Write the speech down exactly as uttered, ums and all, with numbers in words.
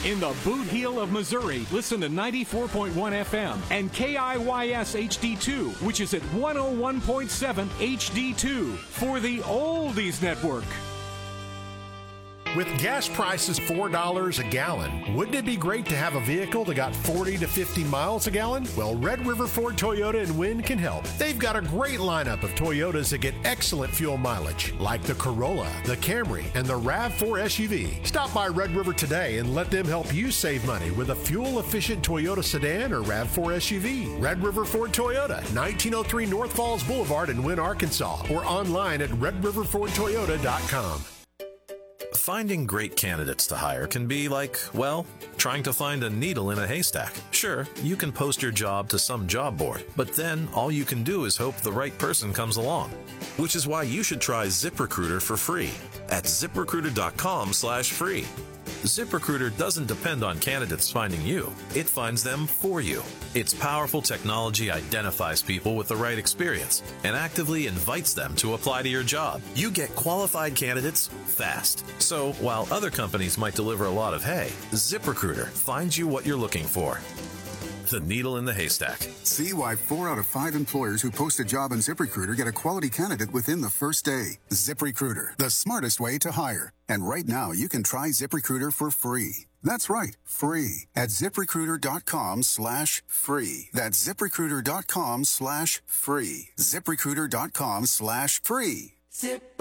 In the Boot Heel of Missouri, listen to ninety-four point one F M and K I Y S H D two, which is at one oh one point seven H D two for the Oldies Network. With gas prices four dollars a gallon, wouldn't it be great to have a vehicle that got forty to fifty miles a gallon? Well, Red River Ford Toyota in Wynn can help. They've got a great lineup of Toyotas that get excellent fuel mileage, like the Corolla, the Camry, and the RAV four S U V. Stop by Red River today and let them help you save money with a fuel-efficient Toyota sedan or RAV four S U V. Red River Ford Toyota, nineteen oh three North Falls Boulevard in Wynn, Arkansas, or online at red river ford toyota dot com. Finding great candidates to hire can be like, well, trying to find a needle in a haystack. Sure, you can post your job to some job board, but then all you can do is hope the right person comes along. Which is why you should try ZipRecruiter for free at zip recruiter dot com slash free. ZipRecruiter doesn't depend on candidates finding you. It finds them for you. Its powerful technology identifies people with the right experience and actively invites them to apply to your job. You get qualified candidates fast. So while other companies might deliver a lot of hay, ZipRecruiter finds you what you're looking for. The needle in the haystack. See why four out of five employers who post a job on ZipRecruiter get a quality candidate within the first day. ZipRecruiter, the smartest way to hire. And right now, you can try ZipRecruiter for free. That's right, free at zip recruiter dot com slash free. That's zip recruiter dot com slash free. zip recruiter dot com slash free. Zip